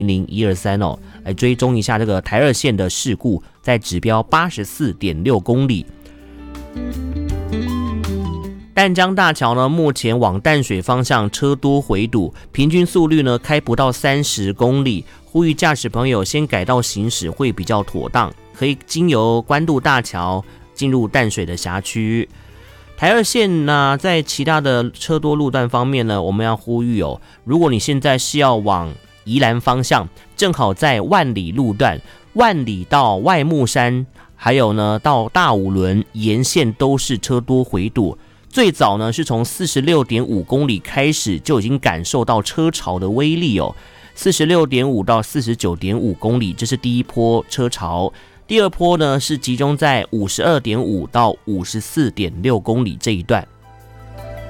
123哦，来追踪一下这个台二线的事故，在指标 84.6 公里。淡江大桥呢，目前往淡水方向车多回堵，平均速率呢开不到30公里，呼吁驾驶朋友先改道行驶会比较妥当，可以经由关渡大桥进入淡水的辖区。台二线呢，在其他的车多路段方面呢，我们要呼吁哦，如果你现在是要往宜兰方向，正好在万里路段，万里到外木山，还有呢到大武仑沿线都是车多回堵。最早呢是从 46.5 公里开始就已经感受到车潮的威力哦， 46.5 到 49.5 公里，这是第一波车潮。第二波呢是集中在 52.5 到 54.6 公里这一段。